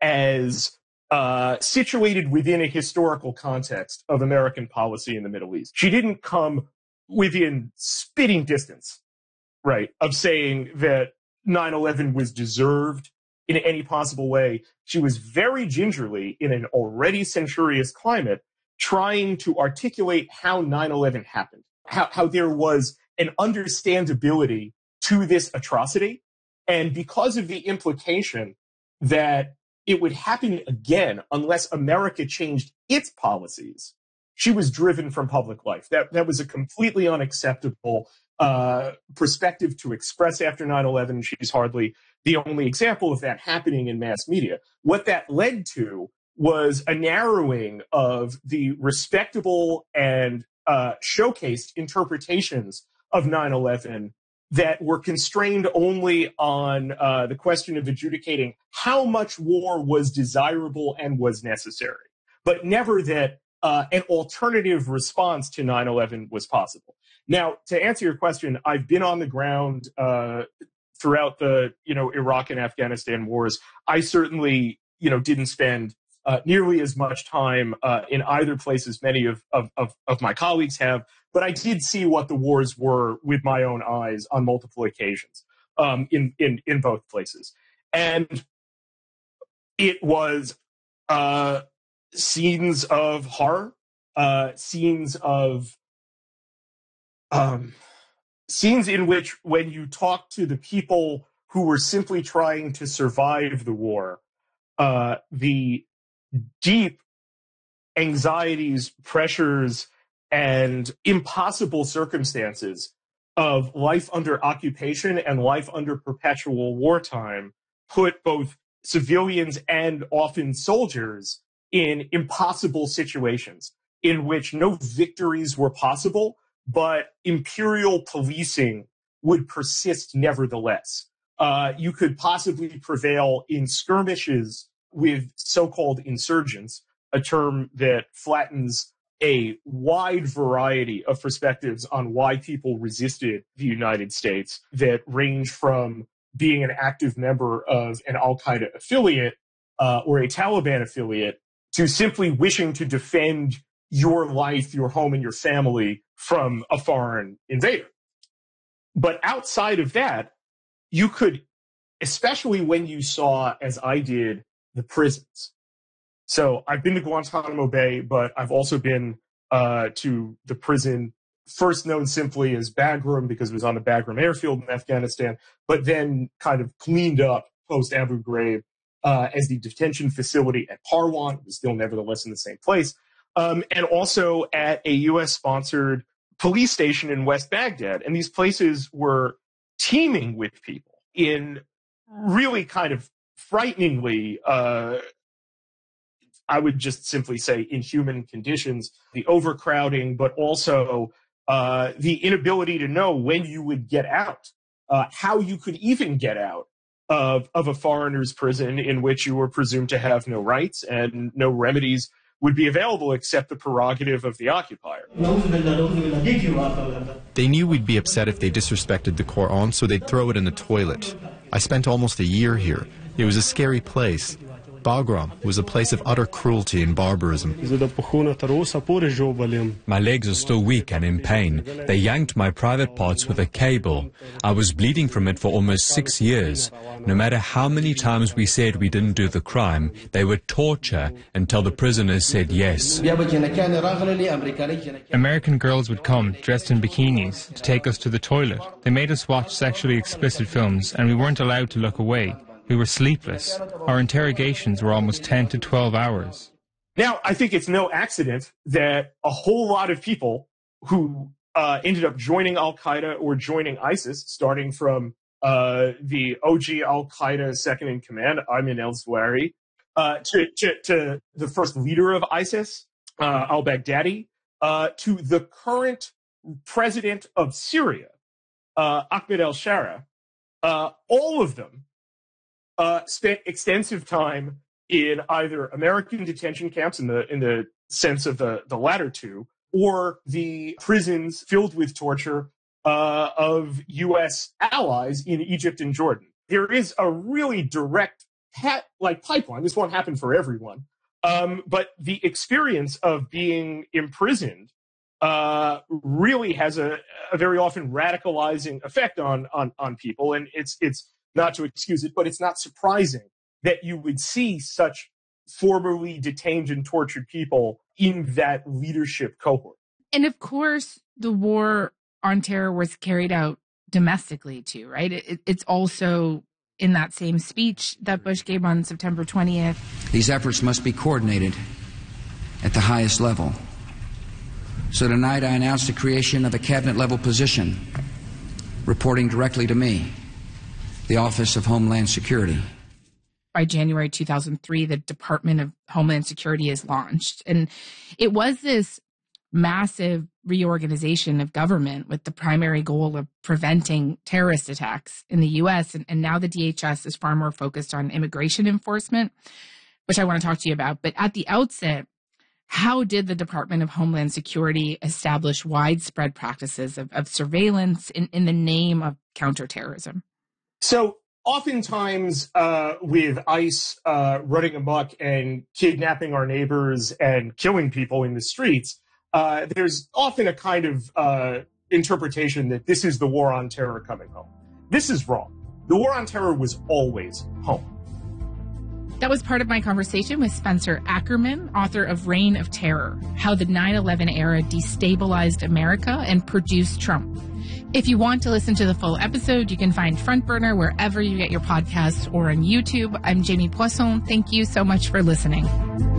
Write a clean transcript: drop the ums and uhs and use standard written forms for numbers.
as situated within a historical context of American policy in the Middle East. She didn't come within spitting distance, right, of saying that 9/11 was deserved in any possible way. She was very gingerly, in an already censorious climate, trying to articulate how 9/11 happened, how there was an understandability to this atrocity. And because of the implication that it would happen again unless America changed its policies, she was driven from public life. That was a completely unacceptable perspective to express after 9/11. She's hardly the only example of that happening in mass media. What that led to was a narrowing of the respectable and showcased interpretations of 9/11 that were constrained only on the question of adjudicating how much war was desirable and was necessary, but never that an alternative response to 9/11 was possible. Now, to answer your question, I've been on the ground throughout the Iraq and Afghanistan wars. I certainly didn't spend nearly as much time in either place as many of my colleagues have, but I did see what the wars were with my own eyes on multiple occasions in both places. And it was scenes of horror, scenes in which, when you talk to the people who were simply trying to survive the war, the deep anxieties, pressures, and impossible circumstances of life under occupation and life under perpetual wartime put both civilians and often soldiers in impossible situations in which no victories were possible, but imperial policing would persist nevertheless. You could possibly prevail in skirmishes with so-called insurgents, a term that flattens a wide variety of perspectives on why people resisted the United States, that range from being an active member of an al-Qaeda affiliate or a Taliban affiliate to simply wishing to defend your life, your home, and your family from a foreign invader. But outside of that, you could, especially when you saw, as I did, the prisons. So I've been to Guantanamo Bay, but I've also been to the prison first known simply as Bagram because it was on the Bagram airfield in Afghanistan, but then kind of cleaned up post Abu Ghraib as the detention facility at Parwan. It was still nevertheless in the same place. And also at a U.S.-sponsored police station in West Baghdad. And these places were teeming with people in really kind of frighteningly, I would just simply say, inhuman conditions, the overcrowding, but also the inability to know when you would get out, how you could even get out of a foreigner's prison in which you were presumed to have no rights and no remedies would be available except the prerogative of the occupier. They knew we'd be upset if they disrespected the Quran, so they'd throw it in the toilet. I spent almost a year here. It was a scary place. Bagram was a place of utter cruelty and barbarism. My legs are still weak and in pain. They yanked my private parts with a cable. I was bleeding from it for almost 6 years. No matter how many times we said we didn't do the crime, they would torture until the prisoners said yes. American girls would come dressed in bikinis to take us to the toilet. They made us watch sexually explicit films and we weren't allowed to look away. We were sleepless. Our interrogations were almost 10 to 12 hours. Now, I think it's no accident that a whole lot of people who ended up joining al-Qaeda or joining ISIS, starting from the OG al-Qaeda second-in-command, Ayman al-Zawahiri, to the first leader of ISIS, al-Baghdadi, to the current president of Syria, Ahmed al-Shara, all of them spent extensive time in either American detention camps in the sense of the latter two, or the prisons filled with torture of U.S. allies in Egypt and Jordan. There is a really direct like pipeline. This won't happen for everyone. But the experience of being imprisoned really has a very often radicalizing effect on people. And it's not to excuse it, but it's not surprising that you would see such formerly detained and tortured people in that leadership cohort. And of course, the war on terror was carried out domestically too, right? It's also in that same speech that Bush gave on September 20th. These efforts must be coordinated at the highest level. So tonight I announce the creation of a cabinet-level position reporting directly to me, the Office of Homeland Security. By January 2003, the Department of Homeland Security is launched. And it was this massive reorganization of government with the primary goal of preventing terrorist attacks in the U.S. And now the DHS is far more focused on immigration enforcement, which I want to talk to you about. But at the outset, how did the Department of Homeland Security establish widespread practices of surveillance in the name of counterterrorism? So oftentimes with ICE running amok and kidnapping our neighbors and killing people in the streets, there's often a kind of interpretation that this is the war on terror coming home. This is wrong. The war on terror was always home. That was part of my conversation with Spencer Ackerman, author of Reign of Terror, How the 9/11 Era Destabilized America and Produced Trump. If you want to listen to the full episode, you can find Front Burner wherever you get your podcasts or on YouTube. I'm Jamie Poisson. Thank you so much for listening.